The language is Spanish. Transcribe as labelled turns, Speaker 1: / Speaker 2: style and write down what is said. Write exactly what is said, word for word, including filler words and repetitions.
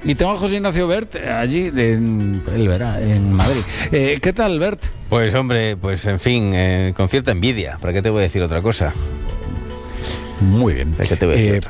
Speaker 1: Y tengo a José Ignacio Bert allí, en, él verá, en Madrid. Eh, ¿Qué tal, Bert?
Speaker 2: Pues hombre, pues en fin, eh, con cierta envidia. ¿Para qué te voy a decir otra cosa?
Speaker 1: Muy bien.
Speaker 2: ¿Para qué te voy a decir
Speaker 1: Eh,
Speaker 2: otra